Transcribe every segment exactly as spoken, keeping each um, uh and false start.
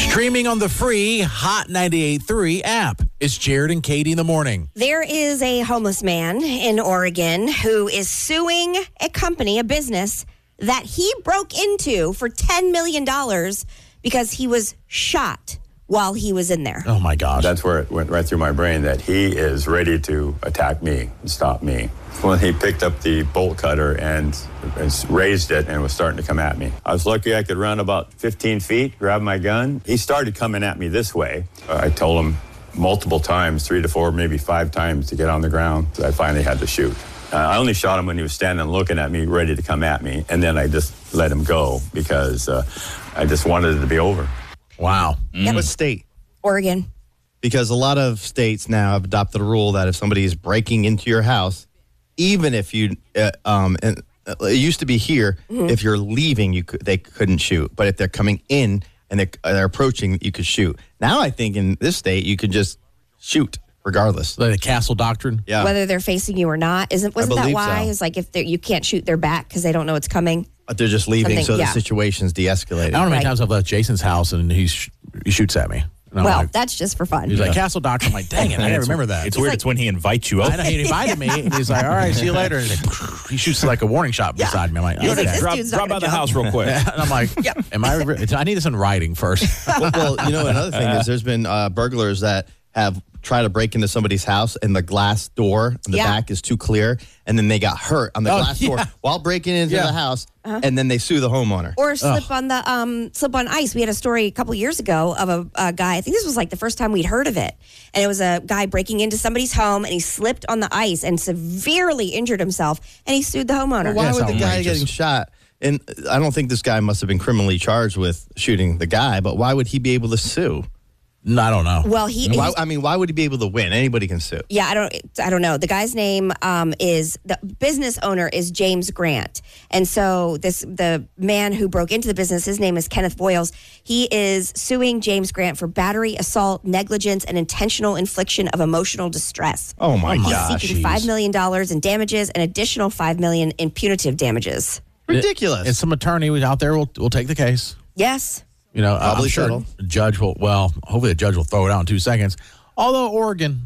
Streaming on the free Hot ninety-eight point three app. It's Jared and Katie in the morning. There is a homeless man in Oregon who is suing a company, a business, that he broke into for ten million dollars because he was shot while he was in there. Oh, my gosh. That's where it went right through my brain that he is ready to attack me and stop me. When he picked up the bolt cutter and, and raised it and was starting to come at me. I was lucky I could run about fifteen feet, grab my gun. He started coming at me this way. Uh, I told him multiple times, three to four, maybe five times to get on the ground. So I finally had to shoot. Uh, I only shot him when he was standing looking at me, ready to come at me. And then I just let him go because uh, I just wanted it to be over. Wow. Mm. What state? Oregon. Because a lot of states now have adopted a rule that if somebody is breaking into your house, even if you, uh, um, and uh, it used to be here, mm-hmm. if you're leaving, you could, they couldn't shoot. But if they're coming in and they're, they're approaching, you could shoot. Now I think in this state, you could just shoot regardless. Like the castle doctrine? Yeah. Whether they're facing you or not. Isn't, wasn't that why? So. It's like if you can't shoot their back because they don't know it's coming. But they're just leaving, Something, so yeah. the situation's de-escalated. I don't know how many Right. times I've left Jason's house and he's, he shoots at me. And I'm Well, like, that's just for fun. he's like, Castle Doctor. I'm like, dang it, I didn't remember that. It's, it's weird. like, it's when he invites you over. I know, he invited me, and he's like, all right, see you later. And he shoots like a warning shot beside me. I'm like, He's okay. like, this drop dude's drop not by the gonna house jump. real quick. And I'm like, Yep. am I? I need this in writing first. well, well, you know, another thing is there's been uh, burglars that have tried to break into somebody's house and the glass door on the Yeah. back is too clear, and then they got hurt on the Oh, glass door yeah. while breaking into Yeah. the house, and then they sue the homeowner. Or slip on the um, slip on ice. We had a story a couple years ago of a, a guy. I think this was like the first time we'd heard of it, and it was a guy breaking into somebody's home, and he slipped on the ice and severely injured himself, and he sued the homeowner. Well, why That's would the guy outrageous. getting shot? And I don't think this guy must have been criminally charged with shooting the guy, but why would he be able to sue? No, I don't know. Well, he. Why, he's- I mean, why would he be able to win? Anybody can sue. Yeah, I don't. I don't know. The guy's name um, is the business owner is James Grant, and so this the man who broke into the business. His name is Kenneth Boyles. He is suing James Grant for battery, assault, negligence, and intentional infliction of emotional distress. Oh my He's gosh! seeking five million dollars in damages and additional five million in punitive damages. Ridiculous. And some attorney was out there will will take the case. Yes. You know, Probably I'm sure settle. the judge will. Well, hopefully the judge will throw it out in two seconds. Although Oregon,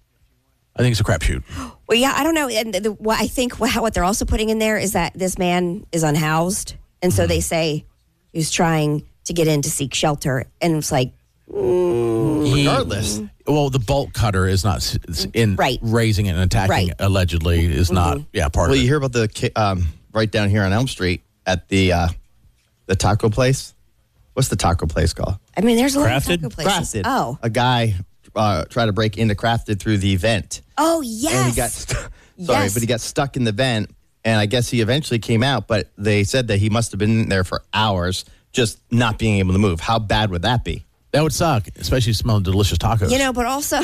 I think it's a crapshoot. Well, yeah, I don't know. And the, what I think what, what they're also putting in there is that this man is unhoused, and so they say he's trying to get in to seek shelter, and it's like. Regardless. Well, the bolt cutter is not s- s- in Right. raising it and attacking Right. allegedly is not. Yeah, part Well, of you it. hear about the ki- um, right down here on Elm Street at the uh, the taco place. What's the taco place called? I mean, there's a lot Crafted? of taco places. Crafted. Oh, A guy uh, tried to break into Crafted through the vent. oh yes. And he got st- sorry, Yes. but he got stuck in the vent, and I guess he eventually came out. But they said that he must have been in there for hours, just not being able to move. How bad would that be? That would suck, especially smelling delicious tacos. You know, but also,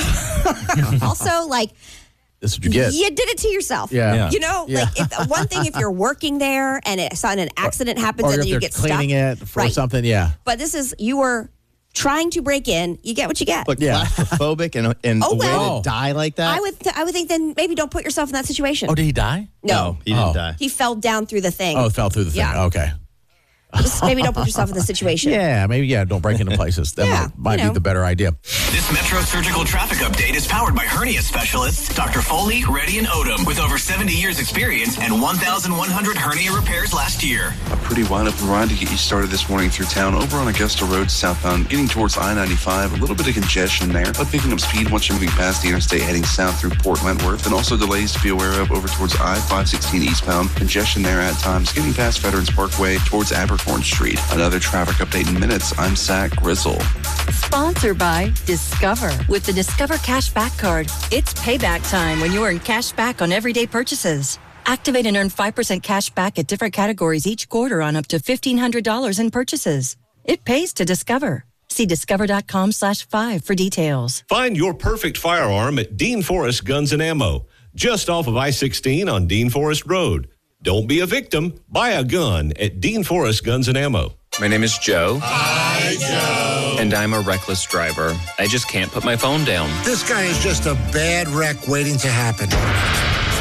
also like That's what you get. you did it to yourself. Yeah. Yeah. You know, Yeah. like if, one thing if you're working there and it, and an accident happens Or and if then you they're get cleaning stuck. it for Right. something. Yeah. But this is you were trying to break in. You get what you get. But Yeah. claustrophobic and and Oh, a way well. to die like that? I would th- I would think then maybe don't put yourself in that situation. Oh, did he die? no, he didn't Oh. die. he fell down through the thing. Oh, it fell through the thing. Yeah. Okay. Just maybe don't put yourself in the situation. Yeah, maybe, yeah, don't break into places. That Yeah, might, might you know. be the better idea. This Metro Surgical Traffic Update is powered by hernia specialists Doctor Foley, Reddy, and Odom with over seventy years experience and one thousand one hundred hernia repairs last year. A pretty wind-up ride to get you started this morning through town. Over on Augusta Road southbound, getting towards I ninety-five. A little bit of congestion there, but picking up speed once you're moving past the interstate heading south through Port Wentworth, and also delays to be aware of over towards I five sixteen eastbound. Congestion there at times, getting past Veterans Parkway towards Abercorn Street. Another traffic update in minutes. I'm Zach Grizzle. Sponsored by Discover. With the Discover Cashback Card, it's payback time when you earn cash back on everyday purchases. Activate and earn five percent cash back at different categories each quarter on up to fifteen hundred dollars in purchases. It pays to Discover. See discover.com slash five for details. Find your perfect firearm at Dean Forest Guns and Ammo, just off of I sixteen on Dean Forest Road. Don't be a victim. Buy a gun at Dean Forest Guns and Ammo. My name is Joe. Hi, Joe. And I'm a reckless driver. I just can't put my phone down. This guy is just a bad wreck waiting to happen.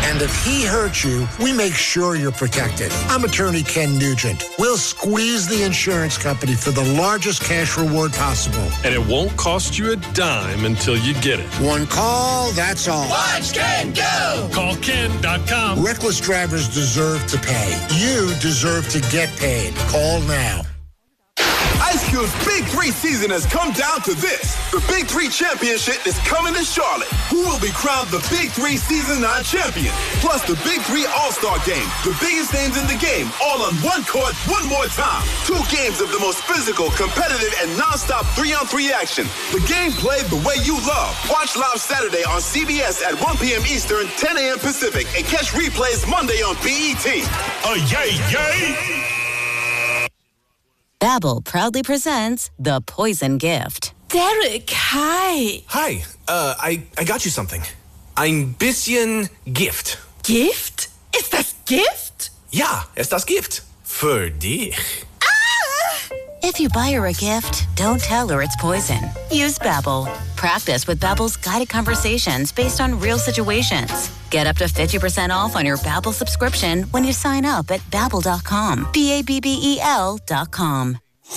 And if he hurts you, we make sure you're protected. I'm attorney Ken Nugent. We'll squeeze the insurance company for the largest cash reward possible. And it won't cost you a dime until you get it. One call, that's all. Watch Ken go! Call Ken dot com. Reckless drivers deserve to pay. You deserve to get paid. Call now. Ice Cube's Big Three season has come down to this. The Big Three Championship is coming to Charlotte. Who will be crowned the Big Three Season nine champion? Plus the Big Three All-Star Game. The biggest names in the game, all on one court, one more time. Two games of the most physical, competitive, and non-stop three-on-three action. The game played the way you love. Watch live Saturday on C B S at one p.m. Eastern, ten a.m. Pacific, and catch replays Monday on B E T. Oh, yay, yay! Babbel proudly presents The Poison Gift. Derek, hi. Hi, uh, I, I got you something. Ein bisschen Gift. Gift? Ist das Gift? Ja, ist das Gift. Für dich. If you buy her a gift, don't tell her it's poison. Use Babbel. Practice with Babbel's guided conversations based on real situations. Get up to fifty percent off on your Babbel subscription when you sign up at babbel dot com. B A B B E L dot com.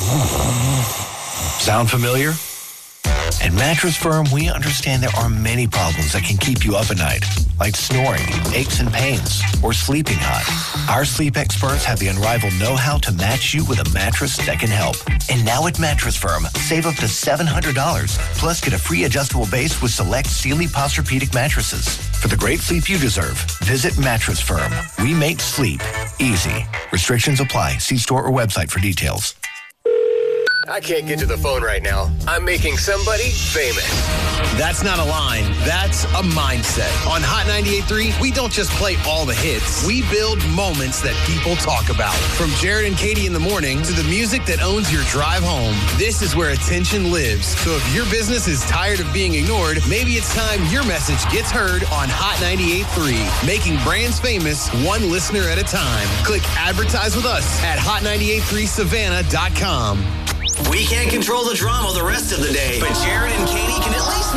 Sound familiar? At Mattress Firm, we understand there are many problems that can keep you up at night, like snoring, aches and pains, or sleeping hot. Our sleep experts have the unrivaled know-how to match you with a mattress that can help. And now at Mattress Firm, save up to seven hundred dollars, plus get a free adjustable base with select Sealy Posturepedic mattresses. For the great sleep you deserve, visit Mattress Firm. We make sleep easy. Restrictions apply. See store or website for details. I can't get to the phone right now. I'm making somebody famous. That's not a line. That's a mindset. On Hot ninety-eight point three, we don't just play all the hits. We build moments that people talk about. From Jared and Katie in the morning to the music that owns your drive home, this is where attention lives. So if your business is tired of being ignored, maybe it's time your message gets heard on Hot ninety-eight point three. Making brands famous one listener at a time. Click advertise with us at hot ninety-eight point three savannah dot com. We can't control the drama the rest of the day, but Jared and Katie can at least